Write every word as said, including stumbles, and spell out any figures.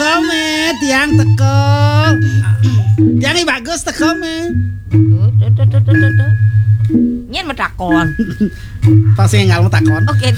teko me, tiang teko. Tiang iki bagus teko me. Nyen medakon. Pas sing ngalmu takon. Oke.